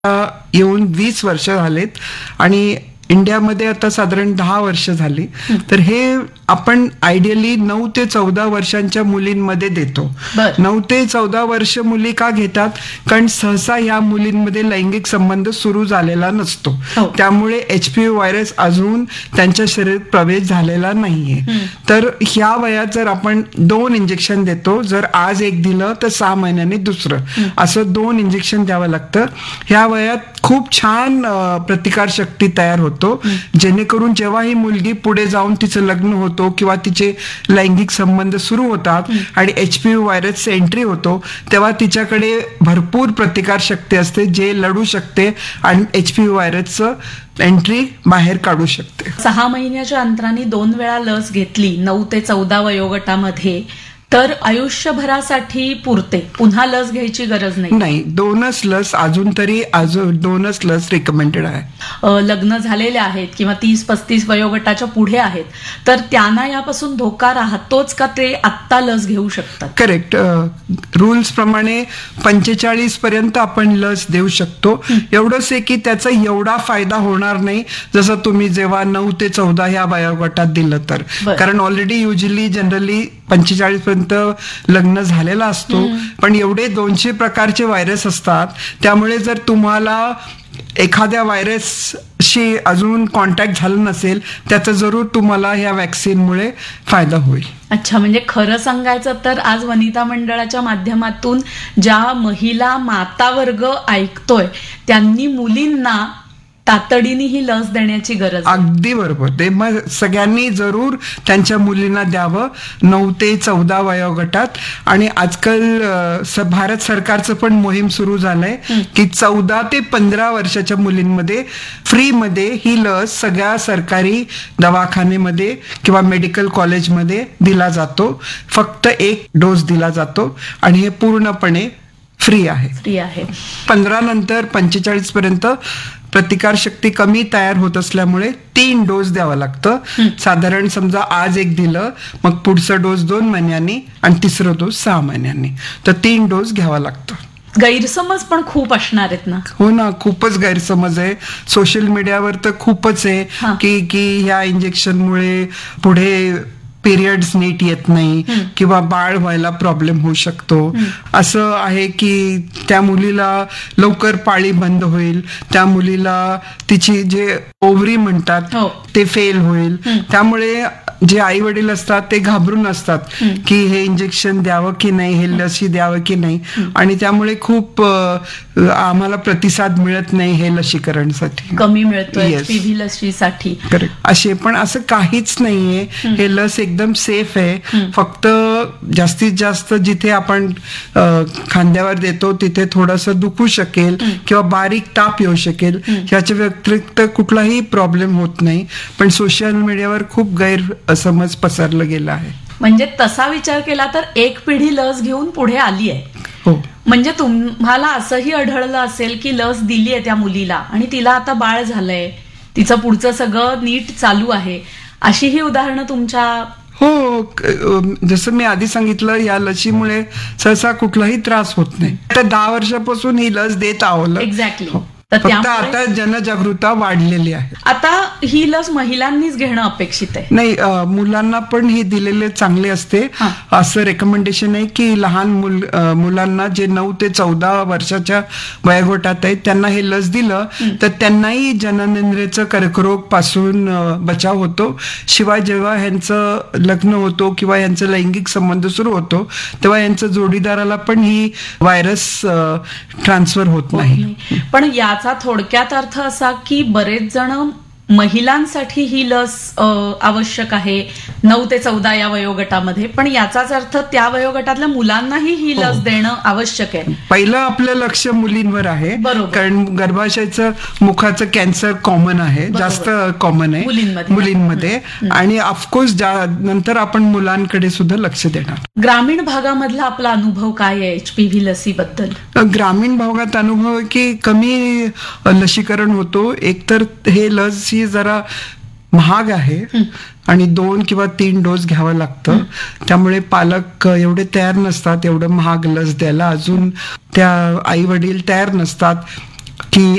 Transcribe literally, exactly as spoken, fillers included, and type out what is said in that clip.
येऊन वीस वर्ष झालेत आणि इंडियामध्ये आता साधारण दहा वर्ष झाली. तर हे आपण आयडियली नऊ ते चौदा वर्षांच्या मुलींमध्ये देतो. नऊ ते चौदा वर्ष मुली का घेतात? कारण सहसा या मुलींमध्ये लैंगिक संबंध सुरू झालेला नसतो, त्यामुळे एच पी व्ही व्हायरस अजून त्यांच्या शरीरात प्रवेश झालेला नाहीये. तर ह्या वयात जर आपण दोन इंजेक्शन देतो, जर आज एक दिलं तर सहा महिन्यांनी दुसरं, असं दोन इंजेक्शन द्यावं लागतं. ह्या वयात खूप छान प्रतिकार शक्ती तयार होतो, जेणेकरून जेव्हा ही मुलगी पुढे जाऊन तिचं लग्न होतो किंवा तिचे लैंगिक संबंध सुरू होतात आणि H P V virus entry होतो, तेव्हा तिच्याकडे भरपूर प्रतिकार शक्ती असते जे लढू शकते आणि एच पी व्ही व्हायरसचं एंट्री बाहेर काढू शकते. सहा महिन्याच्या अंतराने दोन वेळा लस घेतली नऊ ते चौदा वयोगटामध्ये तर आयुष्यभरासाठी पुरते, पुन्हा लस घ्यायची गरज नाही. नाही, दोनच लस अजून तरी अजून दोनच लस रिकमेंडेड आहे. लग्न झालेले आहेत किंवा तीस पस्तीस वयोगटाच्या पुढे आहेत तर त्यांना यापासून धोका राहतोच का ते आत्ता लस घेऊ शकतात? करेक्ट. रूल्स प्रमाणे पंचेचाळीस पर्यंत आपण लस देऊ शकतो. एवढंच आहे की त्याचा एवढा फायदा होणार नाही जसं तुम्ही जेव्हा नऊ ते चौदा या वयोगटात दिलं तर, कारण ऑलरेडी युजली जनरली पंचेचाळीस पर्यंत लग्न झालेला असतो. पण एवढे दोनशे प्रकारचे व्हायरस असतात, त्यामुळे जर तुम्हाला एखाद्या व्हायरसशी अजून कॉन्टॅक्ट झालं नसेल त्याचा जरूर तुम्हाला ह्या व्हॅक्सिनमुळे फायदा होईल. अच्छा, म्हणजे खरं सांगायचं तर आज वनिता मंडळाच्या माध्यमातून ज्या महिला माता वर्ग ऐकतोय त्यांनी मुलींना तातडीने ही लस देण्याची गरज. अगदी बरोबर. ते मग सगळ्यांनी जरूर त्यांच्या मुलींना द्यावं नऊ ते चौदा वयोगटात. आणि आजकाल भारत सरकारचं पण मोहीम सुरू झालंय की चौदा ते पंधरा वर्षाच्या मुलींमध्ये फ्रीमध्ये ही लस सगळ्या सरकारी दवाखान्यामध्ये किंवा मेडिकल कॉलेजमध्ये दिला जातो. फक्त एक डोस दिला जातो आणि हे पूर्णपणे फ्री आहे. फ्री आहे. पंधरा नंतर पंचेचाळीस पर्यंत प्रतिकार शक्ती कमी तयार होत असल्यामुळे तीन डोस द्यावा लागतं. साधारण समजा आज एक दिलं, मग पुढचा डोस दोन महिन्यांनी आणि तिसरा डोस सहा महिन्यांनी, तर तीन डोस घ्यावा लागतं. गैरसमज पण खूप असणार आहेत ना? हो ना, खूपच गैरसमज आहे. सोशल मीडियावर तर खूपच आहे की की ह्या इंजेक्शनमुळे पुढे पिरियड्स नीट येत नाही किंवा बाळ व्हायला प्रॉब्लेम होऊ शकतो. असं आहे की त्या मुलीला लवकर पाळी बंद होईल, त्या मुलीला तिची जे ओव्हरी म्हणतात ते फेल होईल. त्यामुळे जे आई वडील असतात ते घाबरून असतात की हे इंजेक्शन द्यावं की नाही, हे लसी द्यावं की नाही, आणि त्यामुळे खूप आम्हाला प्रतिसाद मिळत नाही हे लसीकरणसाठी, कमी मिळतोय पीव्ही लसीसाठी. असे पण असं काहीच नाहीये. हे लस एकदम सेफ आहे. फक्त जास्तीत जास्त जिथे आपण खांद्यावर देतो तिथे थोडंसं दुखू शकेल किंवा बारीक ताप येऊ शकेल, ह्याच्या व्यतिरिक्त कुठलाही प्रॉब्लेम होत नाही. पण सोशल मीडियावर खूप गैर समज पसरलं गेला आहे. म्हणजे तसा विचार केला तर एक पिढी लस घेऊन पुढे आली आहे. हो. म्हणजे तुम्हाला असंही आढळलं असेल की लस दिली आहे त्या मुलीला आणि तिला आता बाळ झालंय, तिचं पुढचं सगळं नीट चालू आहे, अशी ही उदाहरणं तुमच्या? हो, जसं मी आधी सांगितलं, या लसीमुळे सहसा कुठलाही त्रास होत नाही. आता दहा वर्षापासून ही लस देत आहोत. एक्झॅक्टली. फक्त आता जनजागृता वाढलेली आहे. आता ही लस महिलांनीच घेणं अपेक्षित आहे? नाही, मुलांना पण हे दिलेले चांगले असते. असं रेकमेंडेशन आहे की लहान मुल मुलांना जे नऊ ते चौदा वर्षाच्या वयोगटात आहेत त्यांना हे लस दिलं तर त्यांनाही जननेंद्रियाचं कर्करोग पासून बचाव होतो. शिवाय जेव्हा ह्यांचं लग्न होतो किंवा ह्यांचं लैंगिक संबंध सुरू होतो तेव्हा यांचं जोडीदाराला पण ही व्हायरस ट्रान्सफर होत नाही. पण या थोडक्यात अर्थ असा की बरेच जण महिलांसाठी ही लस आवश्यक आहे नऊ ते चौदा या वयोगटामध्ये, पण याचाच अर्थ त्या वयोगटातल्या मुलांनाही ही लस देणं आवश्यक आहे. पहिलं आपलं लक्ष मुलींवर आहे, कारण गर्भाशयाचं मुखाचं कॅन्सर कॉमन आहे, जास्त कॉमन आहे मुलींमध्ये मुलींमध्ये आणि ऑफकोर्स नंतर आपण मुलांकडे सुद्धा लक्ष देणार. ग्रामीण भागामधला आपला अनुभव काय आहे एचपीव्ही लसीबद्दल? ग्रामीण भागात अनुभव आहे की कमी लसीकरण होतो. एकतर हे लस ही जरा महाग आहे आणि दोन किंवा तीन डोस घ्यावं लागतं, त्यामुळे पालक एवढे तयार नसतात एवढं महाग लस द्यायला. अजून त्या आई वडील तयार नसतात. की